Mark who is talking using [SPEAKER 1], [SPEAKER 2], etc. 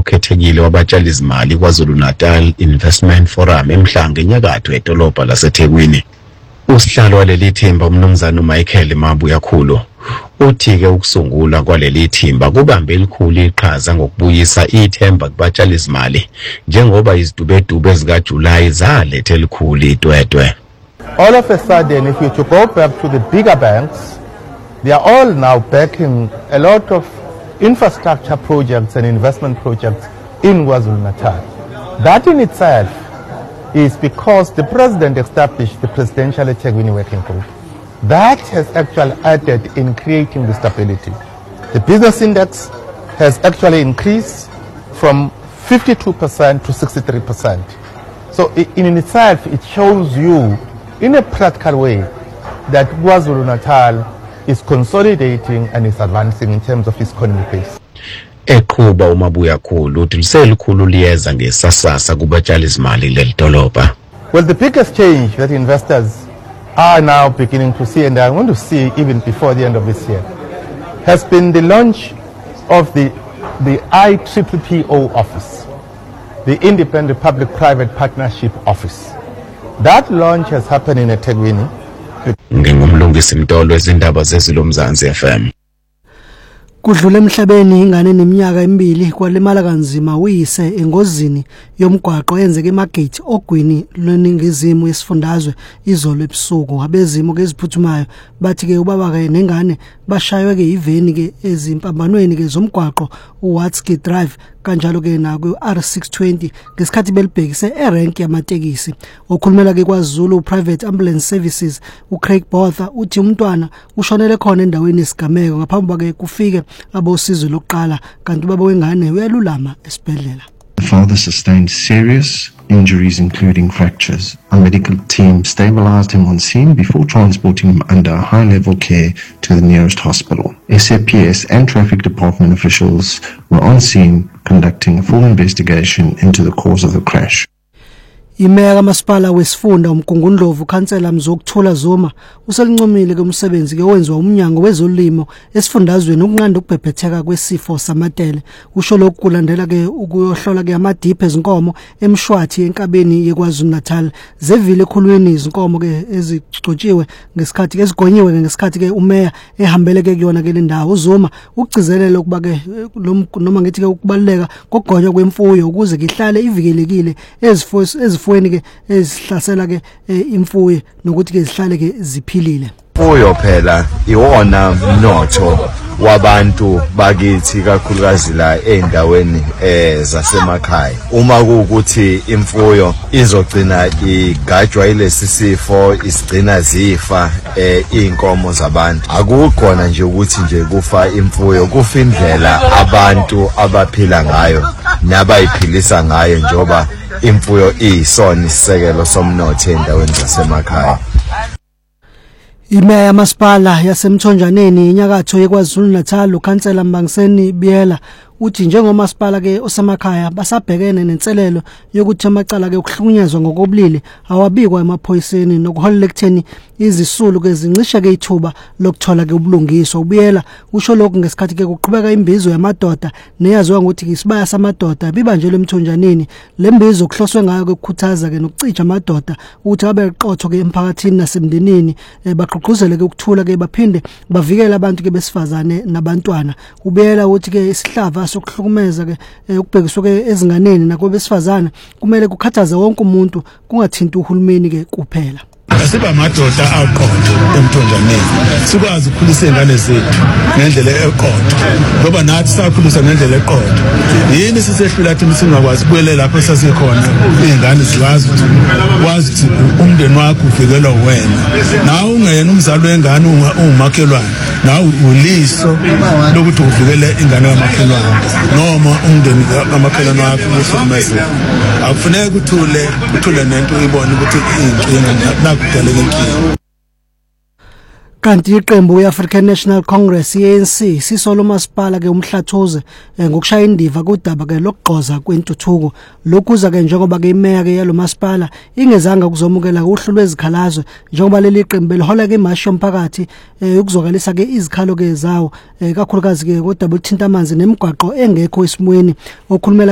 [SPEAKER 1] okhethekile wabatshali izimali KwaZulu-Natal Investment Forum eMhlanga enyakatho edolobha laseThekwini. Usihlalo waleli thimba umnumzana uMichael Mabuyakhulu uthi-ke ukusungula kwaleli thimba kubambe elikhulu iqhaza ngokubuyisa ithemba kubatshali izimali njengoba izidubedube ezikaJulayi zaletha elikhulu itwetwe.
[SPEAKER 2] All of a sudden, if you to go back to the bigger banks, they are all now backing a lot of infrastructure projects and investment projects in KwaZulu-Natal. That in itself is because the president established the Presidential eThekwini Working Group. That has actually added in creating the stability. The business index has actually increased from 52% to 63%. So in itself, it shows you in a practical way that KwaZulu-Natal is consolidating and is advancing in terms of its economic base.
[SPEAKER 1] Eqhuba uMabuyakhulu uthi liselikhulu liyeza ngesasasa kubatshali izimali leli dolobha.
[SPEAKER 2] Well, the biggest change that investors are now beginning to see, and I want to see even before the end of this year, has been the launch of the IPPO office, the Independent Public-Private Partnership Office. That launch has happened in eThekwini.
[SPEAKER 1] Ngingumlungisi Mtolo wezindaba zeZilomzansi FM.
[SPEAKER 3] Kudlule emhlabeni ingane neminyaka emibili kwalimala kanzima uyise engozini yomgwaqo yenzeke eMagate ogwini lweningizimu yesifundazwe izolo ebusuku. Abezimo keziphuthumayo bathi ke ubaba ke nengane bashaywe ke iveni ke ezimpambanweni ke zomgwaqo uWatski Drive kanjalo ke na ku R620 ngesikhathi belibhekise erank yamatekisi. Okhulumela ke kwaZulu Private Ambulance Services uCraig Botha uthi umntwana ushonele khona endaweni yesigameko ngaphambi kwake kufike abosizo lokuqala kanti ubaba wengane uyalulama esibhedlela.
[SPEAKER 4] The father sustained serious injuries including fractures. Our medical team stabilized him on scene before transporting him under high-level care to the nearest hospital. SAPS and traffic department officials were on scene conducting a full investigation into the cause of the crash.
[SPEAKER 3] Imeya kamasipala wesifunda uMgungundlovu Councillor Mzokuthula Zuma uselincomile ke umsebenzi ke wenziwa umnyango wezolimo esifundazweni ukunqanda ukubhebhetheka kwesifo samatele. Usho lokhu kulandela ke ukuyohlola ke amadiphe ezinkomo emshwathi enkabeni yeKwaZulu-Natal zevile ekhulweni izinkomo ke ezigcotshiwe ngesikhathi ezigonyiwe ngesikhathi ke umeya ehambele ke kuyona ke lendawo. UZuma ukugcizelela ukuba ke noma ngithi ke ukubaleka kokugonywa kwemfuyo ukuze kihlale ivikelekile ezifweni ke ezihlasela ke imfuyo nokuthi ke zihlale ke ziphilile.
[SPEAKER 5] Imfuyo phela iwona mnotho wabantu bakithi kakhulukazi la endaweni zasemakhaya. Uma kuukuthi imfuyo izogcina igajwa ilesi sifo isigcina zifa inkomo zabantu, akukhona nje ukuthi nje kufa imfuyo, kufa indlela abantu abaphila ngayo nabayiphilisa ngayo njoba imfuyo iyisona isisekelo somnotho endaweni zasemakhaya.
[SPEAKER 3] Imeya yamasipala yasemthonjaneni inyakatho yeKwaZulu-Natal uKhansela Mbangiseni Biyela uthi njengomasipala ke osemakhaya basabhekene nenselelo yokuthi amacala ke ukuhlukunyezwa ngokobulili awabikwa emaphoyiseni nokuholela ekutheni izisulu ke zincisha ke ithuba lokuthola ke ubulungiswa. Ubiyela usho lokhu ngesikhathi ke kuqhubeka imbizo yamadoda neyaziwa ngokuthi isibaya samadoda bibanjelwe emthonjaneni. Lembizo kuhloswe ngayo ke ukukhuthaza ke nokucija amadoda ukuthi abe eqotho ke emphakathini nasemndenini bagqugquzele ke ukuthula ke baphinde bavikele abantu ke besifazane nabantwana. Ubiyela uthi ke isihlava sokuhlukumeza ke ukubhekiswa ke ezinganeni nakwabesifazana kumele kukhathaze wonke umuntu kungathinti uhulumeni ke kuphela.
[SPEAKER 6] Asiba amadoda aqotho emthonjaneni sikwazi ukukhulisa ingane zethu ngendlela eqotho ngoba nathi sakhulisa ngendlela eqotho. Yini sisehlula athi singakwazi kubuyele lapho sasikhona ingane zikwazi ukuthi umndeni wakho uvikelwa wena, nawe ungena umzali wengane ungumakhelwane, nawe uliso lokuthi uvikele ingane kamakhelwane noma umndeni kamakhelwane wakho usemezweni. Akufuneki uthule nento uyibone ukuthi inkinga
[SPEAKER 3] kanti iqembu yeAfrican National Congress ANC sisolo masipala ke umhlathuze ngokushaya indiva kudaba ke lokugqoza kwentuthuko. Lokhuza ke njengoba ke imeya ke yalomasipala ingezanga ukuzomukela uhlu lwezikhalazo njengoba leli qembu lihola ke imashi yomphakathi ukuzwakalisa ke izikhalo ke zawo kakhulukazi ke kodaba oluthinta amanzi nemigwaqo engekho esimweni. Okhulumela